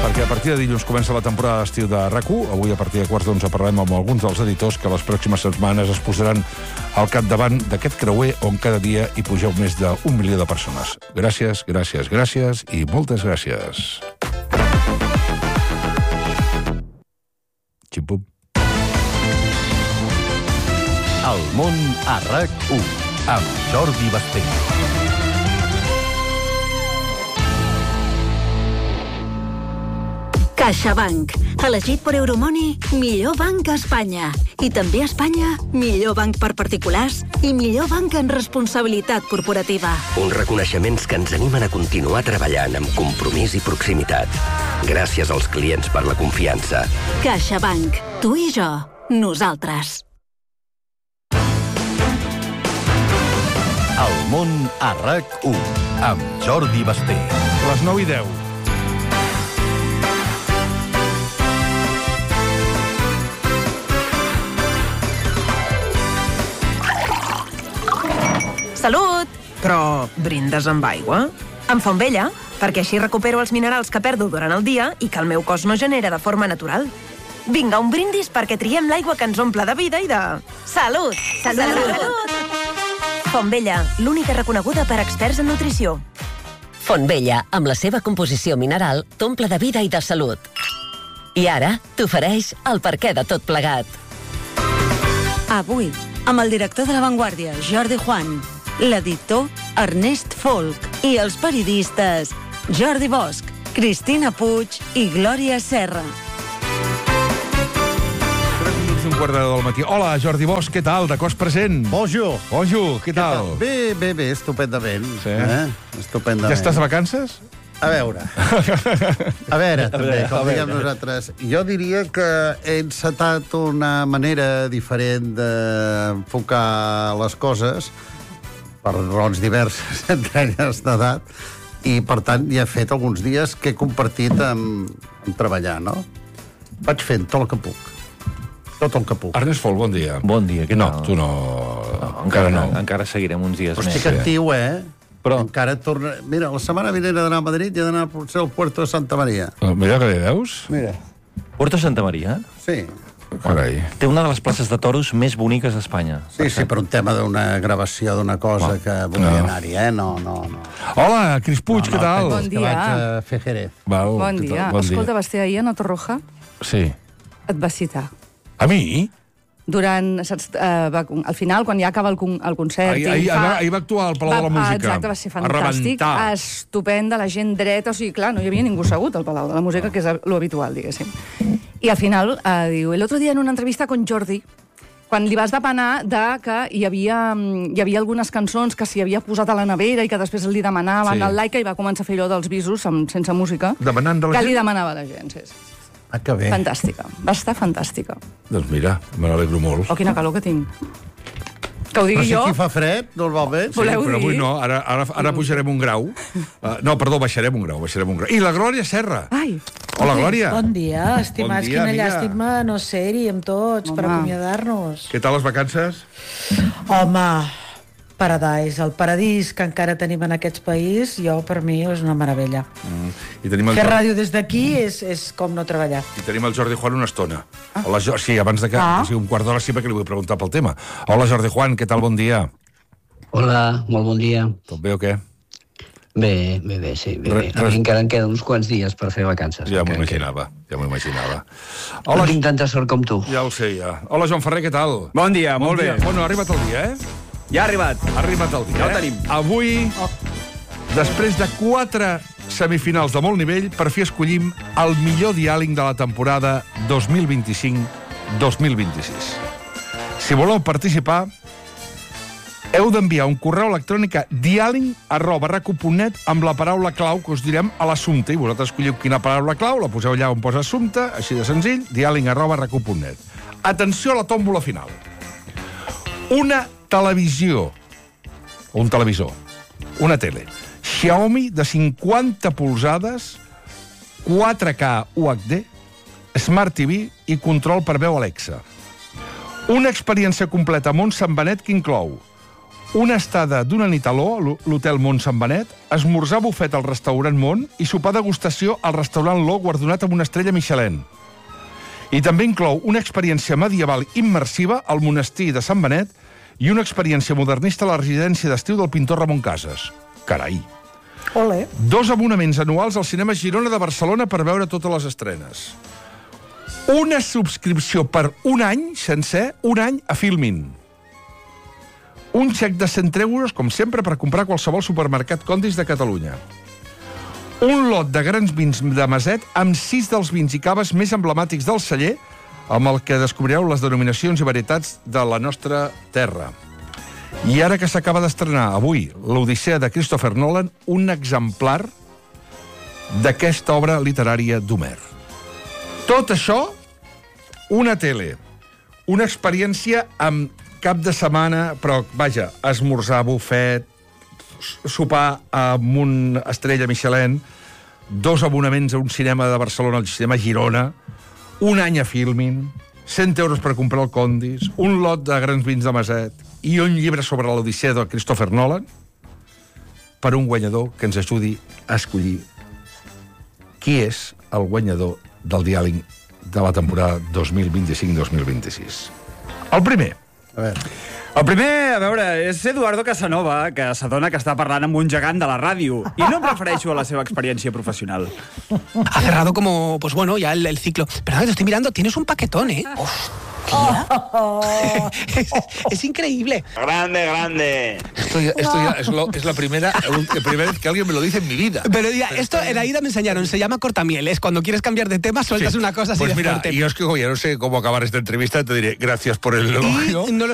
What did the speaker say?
perquè a partir de dilluns comença la temporada d'estiu de RAC1. Avui, a partir de 11:15, parlarem amb alguns dels editors que les pròximes setmanes es posaran al capdavant d'aquest creuer on cada dia hi pugeu més d'1 milió de persones. Gràcies, gràcies, gràcies i moltes gràcies. Xim-pum. El món a RAC1 amb Jordi Basté. CaixaBank, elegit per Euromoney, millor banc a Espanya. I també a Espanya, millor banc per particulars i millor banc en responsabilitat corporativa. Uns reconeixements que ens animen a continuar treballant amb compromís i proximitat. Gràcies als clients per la confiança. CaixaBank, tu i jo, nosaltres. El món a RAC1 amb Jordi Basté. Les 9:10. Salut! Però brindes amb aigua? Amb Fontvella, perquè així recupero els minerals que perdo durant el dia i que el meu cos no genera de forma natural. Vinga, un brindis perquè triem l'aigua que ens omple de vida i de... Salut! Salut! Fontvella, l'única reconeguda per experts en nutrició. Fontvella, amb la seva composició mineral, t'omple de vida i de salut. I ara t'ofereix el perquè de tot plegat. Avui, amb el director de La Vanguardia, Jordi Juan, l'editor Ernest Folk i els periodistes Jordi Bosch, Cristina Puig i Glòria Serra. 3 minuts d'un quart del matí. Hola, Jordi Bosch, què tal? De cos present. Bonjour. Bonjour, què tal? Bé, estupendament. Sí? Estupendament. Ja estàs de vacances? A veure, també, com diguem nosaltres, jo diria que he encetat una manera diferent d'enfocar les coses per raons diverses entre elles d'edat i, per tant, ja he fet alguns dies que he compartit amb treballar, no? Vaig fent tot el que puc. Tot el que puc. Ernest Folk, bon dia. Bon dia, què No, tal? tu no. Encara no. Encara seguirem uns dies Però més. estic actiu, Però... Encara torna... Mira, la setmana vinent he d'anar a Madrid i he d'anar potser al Puerto de Santa Maria. Mira que li veus? Mira. Puerto Santa Maria Sí. Carai. té una de les places de toros més boniques d'Espanya. Sí, per un tema d'una gravació d'una cosa que volia anar-hi, No. Hola, Cris Puig, què tal? Bon dia. Que vaig a fer Jerez. Val, Bon què dia. tal? Bon Escolta, dia. Basté, ahir a Torroja Sí. et va citar. A mi? Durant, saps, al final, quan ja acaba el concert... Ahir va actuar al Palau de la Música. Exacte, va ser A fantàstic. rebentar. Estupenda, la gent dreta. O sigui, clar, no hi havia ningú assegut al Palau de la Música, que és lo habitual, diguéssim. I al final, diu, el otro día en una entrevista con Jordi, quan li vas demanar que hi havia algunes cançons que s'hi havia posat a la nevera i que després li demanaven Sí. el like, i va començar a fer allò dels bisos sense música. Demanant de la que gent? li demanava a la gent, sí. Ah, que bé. Fantàstica. Va estar fantàstica. Doncs mira, me n'alegro molt. Oh, quina calor que tinc. Que ho Però digui si jo. aquí fa fred, normalment. Voleu Però avui dir? no, ara pujarem un grau. No, perdó, baixarem un grau. I la Glòria Serra. Ai, Hola, Glòria. Bon dia, estimats. Bon dia, Quina amiga. llàstima no ser-hi amb tots per Home. acomiadar-nos. Què tal les vacances? Home, Paradise, el paradís que encara tenim en aquest país, per mi és una meravella. I tenim el, Fer ràdio des d'aquí és com no treballar. I tenim el Jordi Juan una estona. Hola, sí, abans de que... Sí, un quart d'hora sí, perquè li vull preguntar pel tema. Hola, Jordi Juan, què tal? Bon dia. Hola, molt bon dia. Tot bé o què? Bé, sí, bé. A mi encara em queden uns quants dies per fer vacances. Ja m'ho imaginava. No tinc tanta sort com tu. Ja ho sé, ja. Hola, Joan Ferrer, què tal? Bon dia, molt bé. Bueno, ha arribat el dia, Ja ha arribat. Ha arribat el dia, Ja ho tenim. Avui, després de 4 semifinals de molt nivell, per fi escollim el millor diàleg de la temporada 2025-2026. Si voleu participar, heu d'enviar un correu electrònic a diàleg@racu.net amb la paraula clau que us direm a l'assumpte. I vosaltres escolliu quina paraula clau, la poseu allà on posa assumpte, així de senzill, diàleg@racu.net. Atenció a la tòmbola final. Una televisió, o un televisor, una tele, Xiaomi de 50 polzades, 4K UHD, Smart TV i control per veu Alexa. Una experiència completa amb un Sant Benet que inclou una estada d'una nit a l'O, l'Hotel Mont Sant Benet, esmorzar bufet al restaurant Mont i sopar degustació al restaurant L'O, guardonat amb una estrella Michelin. I també inclou una experiència medieval immersiva al monestir de Sant Benet i una experiència modernista a la residència d'estiu del pintor Ramon Casas. Carai! Ole. 2 abonaments anuals al Cinema Girona de Barcelona per veure totes les estrenes. Una subscripció per un any sencer, un any a Filmin. Un xec de 100 euros, com sempre, per comprar qualsevol supermercat Condis de Catalunya. Un lot de grans vins de Maset amb 6 dels vins i caves més emblemàtics del celler, amb el que descobrireu les denominacions i varietats de la nostra terra. I ara que s'acaba d'estrenar avui l'Odissea de Christopher Nolan, un exemplar d'aquesta obra literària d'Homer. Tot això, una tele, una experiència amb cap de setmana, però, vaja, esmorzar, bufet, sopar amb una estrella Michelin, 2 abonaments a un cinema de Barcelona, al cinema Girona, un any a Filmin, 100 euros per comprar el Condis, un lot de grans vins de Maset i un llibre sobre l'Odissea de Christopher Nolan per un guanyador que ens ajudi a escollir qui és el guanyador del diàleg de la temporada 2025-2026. El primer. A veure. El primer, a veure, és Eduardo Casanova, que s'adona que està parlant amb un gegant de la ràdio. I no em refereixo a la seva experiència professional. Ha cerrado como, pues bueno, ya el ciclo. Perdón, te estoy mirando, tienes un paquetón, ¿eh? Es increíble. Grande, grande. Esto ya es la primera vez que alguien me lo dice en mi vida. Pero esto en Aida me enseñaron, se llama cortamieles. Cuando quieres cambiar de tema, sueltas una cosa así pues de mira, fuerte. yo es que ya no sé cómo acabar esta entrevista, te diré gracias por el elogio.